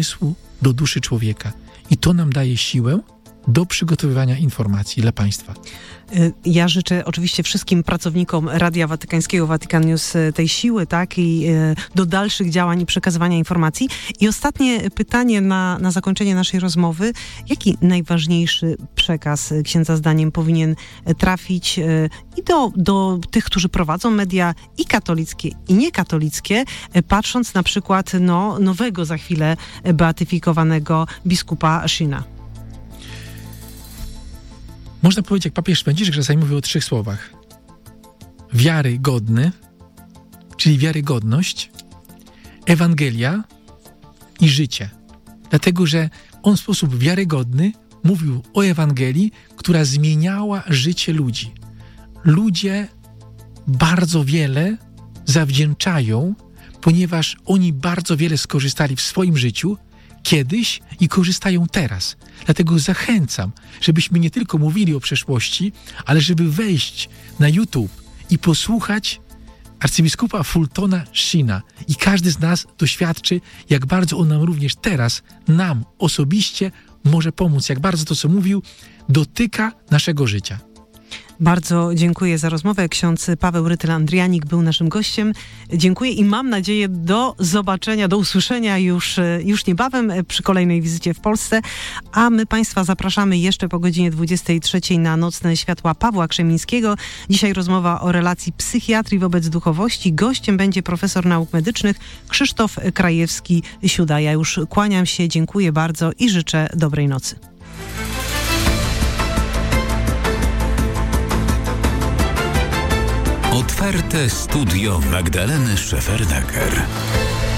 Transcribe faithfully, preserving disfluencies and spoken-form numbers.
umysłu do duszy człowieka. I to nam daje siłę do przygotowywania informacji dla państwa. Ja życzę oczywiście wszystkim pracownikom Radia Watykańskiego, Vatican News tej siły, tak, i do dalszych działań i przekazywania informacji. I ostatnie pytanie na, na zakończenie naszej rozmowy. Jaki najważniejszy przekaz księdza zdaniem powinien trafić i do, do tych, którzy prowadzą media i katolickie, i niekatolickie, patrząc na przykład no, nowego za chwilę beatyfikowanego biskupa Shina? Można powiedzieć, jak papież Franciszek czasami mówi o trzech słowach. Wiarygodny, czyli wiarygodność, Ewangelia i życie. Dlatego, że on w sposób wiarygodny mówił o Ewangelii, która zmieniała życie ludzi. Ludzie bardzo wiele zawdzięczają, ponieważ oni bardzo wiele skorzystali w swoim życiu kiedyś i korzystają teraz. Dlatego zachęcam, żebyśmy nie tylko mówili o przeszłości, ale żeby wejść na YouTube i posłuchać arcybiskupa Fultona Sheena. I każdy z nas doświadczy, jak bardzo on nam również teraz, nam osobiście może pomóc, jak bardzo to, co mówił, dotyka naszego życia. Bardzo dziękuję za rozmowę. Ksiądz Paweł Rytyl-Andrianik był naszym gościem. Dziękuję i mam nadzieję do zobaczenia, do usłyszenia już, już niebawem przy kolejnej wizycie w Polsce. A my Państwa zapraszamy jeszcze po godzinie dwudziestej trzeciej na Nocne Światła Pawła Krzemińskiego. Dzisiaj rozmowa o relacji psychiatrii wobec duchowości. Gościem będzie profesor nauk medycznych Krzysztof Krajewski-Siuda. Ja już kłaniam się, dziękuję bardzo i życzę dobrej nocy. Otwarte studio Magdaleny Szefernaker.